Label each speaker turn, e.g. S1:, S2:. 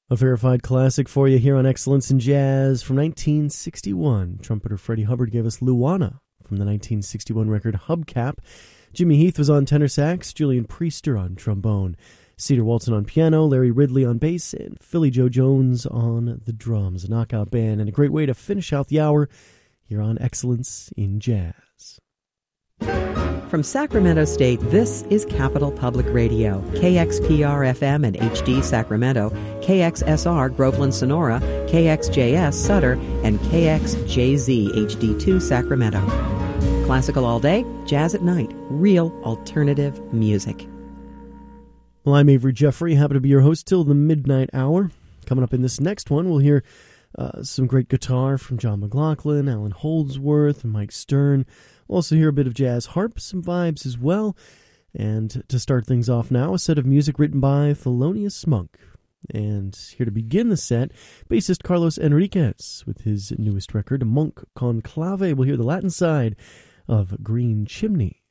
S1: A verified classic for you here on Excellence in Jazz from 1961. Trumpeter Freddie Hubbard gave us Luana from the 1961 record Hubcap. Jimmy Heath was on tenor sax, Julian Priester on trombone, Cedar Walton on piano, Larry Ridley on bass, and Philly Joe Jones on the drums. A knockout band and a great way to finish out the hour here on Excellence in Jazz.
S2: From Sacramento State, this is Capital Public Radio, KXPR-FM and HD Sacramento, KXSR Groveland Sonora, KXJS Sutter, and KXJZ HD2 Sacramento. Classical all day, jazz at night, real alternative music.
S1: Well, I'm Avery Jeffrey, happy to be your host till the midnight hour. Coming up in this next one, we'll hear some great guitar from John McLaughlin, Alan Holdsworth, and Mike Stern. We'll also hear a bit of jazz harp, some vibes as well. And to start things off now, a set of music written by Thelonious Monk. And here to begin the set, bassist Carlos Enriquez with his newest record, Monk Conclave. We'll hear the Latin side of Green Chimney.